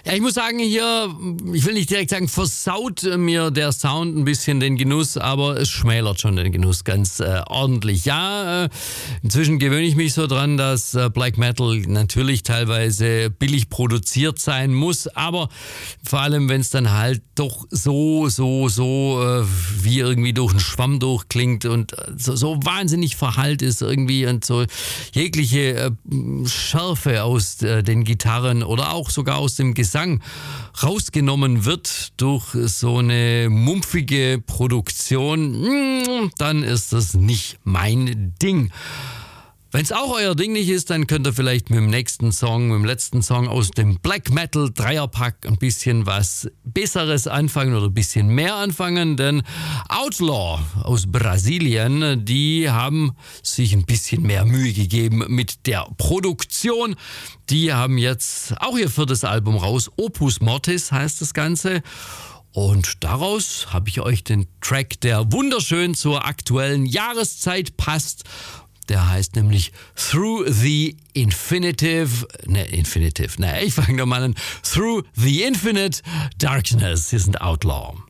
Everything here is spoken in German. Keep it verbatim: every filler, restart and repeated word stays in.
Ja, ich muss sagen, hier, ich will nicht direkt sagen, versaut mir der Sound ein bisschen den Genuss, aber es schmälert schon den Genuss ganz äh, ordentlich. Ja, äh, inzwischen gewöhne ich mich so dran, dass äh, Black Metal natürlich teilweise billig produziert sein muss, aber vor allem, wenn es dann halt doch so, so, so äh, wie irgendwie durch einen Schwamm durchklingt und so, so wahnsinnig verhallt ist irgendwie und so jegliche äh, Schärfe aus äh, den Gitarren oder auch sogar aus dem Gesang rausgenommen wird durch so eine mumpfige Produktion, dann ist das nicht mein Ding. Wenn es auch euer Ding nicht ist, dann könnt ihr vielleicht mit dem nächsten Song, mit dem letzten Song aus dem Black Metal Dreierpack ein bisschen was Besseres anfangen oder ein bisschen mehr anfangen, denn Outlaw aus Brasilien, die haben sich ein bisschen mehr Mühe gegeben mit der Produktion. Die haben jetzt auch ihr viertes Album raus, Opus Mortis heißt das Ganze. Und daraus habe ich euch den Track, der wunderschön zur aktuellen Jahreszeit passt. Der heißt nämlich Through the Infinitive, ne, Infinitive, ne, ich fange nochmal an. Through the Infinite Darkness. Hier sind Outlaw.